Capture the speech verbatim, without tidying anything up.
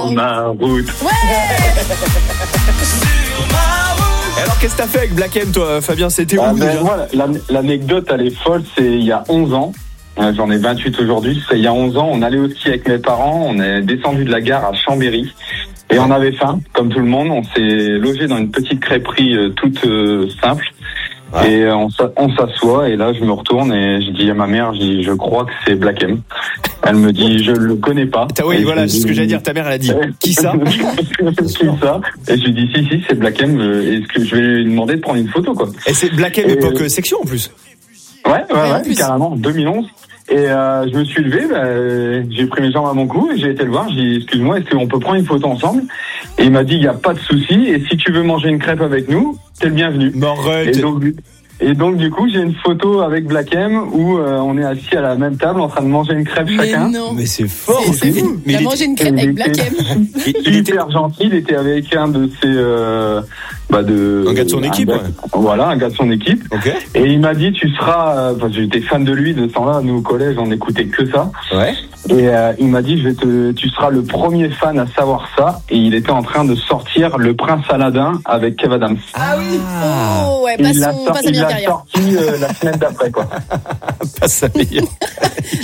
Sur ma route. Alors, qu'est-ce que t'as fait avec Black M, toi, Fabien? C'était où Ah ben, déjà voilà, l'an- l'anecdote, elle est folle. C'est il y a onze ans. Euh, J'en ai vingt-huit aujourd'hui. C'est il y a onze ans. On allait au ski avec mes parents. On est descendu de la gare à Chambéry. Et on avait faim, comme tout le monde. On s'est logé dans une petite crêperie euh, toute euh, simple. Ouais. Et euh, on s'a- on s'assoit. Et là, je me retourne et je dis à ma mère, je dis, je crois que c'est Black M. Elle me dit, je le connais pas. T'as- Oui, Et voilà, je c'est ce que dis- j'allais dire. Ta mère, elle a dit qui ça? Qui ça? Et je lui dis, si, si, c'est Black M. euh, Est-ce que je vais lui demander de prendre une photo, quoi? Et c'est Black M Et- époque euh, section en plus. Ouais, ouais, Ouais, en ouais, plus. carrément, deux mille onze. Et euh, je me suis levé, bah, j'ai pris mes jambes à mon cou et j'ai été le voir. J'ai dit, excuse-moi, est-ce qu'on peut prendre une photo ensemble? Et il m'a dit, il n'y a pas de souci. Et si tu veux manger une crêpe avec nous, t'es le bienvenu. Mais arrête. Et donc, et donc du coup, j'ai une photo avec Black M où euh, on est assis à la même table en train de manger une crêpe Mais chacun. non. Mais c'est fort. C'est- c'est fou. Mais Il a il mangé une crêpe il avec était- Black M. était- il était Super gentil, il était avec un de ses, euh, bah de, Un gars de son équipe, gars- ouais. Voilà, un gars de son équipe. Ok. Et il m'a dit, tu seras, euh, parce que j'étais fan de lui de ce temps-là, nous au collège, on n'écoutait que ça. Ouais. Et euh, il m'a dit, je vais te, tu seras le premier fan à savoir ça. Et il était en train de sortir Le Prince Aladdin avec Kev Adams. Ah oui. Ah. Oh, ouais, Et pas il l'a son, pas sorti, sa il meilleure l'a carrière. sorti euh, la semaine d'après, quoi. Pas sa meilleure.